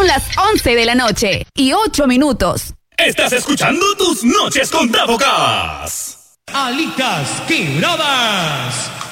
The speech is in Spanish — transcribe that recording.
Son las 11 de la noche y 8 minutos. Estás escuchando Tus Noches con Davo Gas. Alitas Quebradas.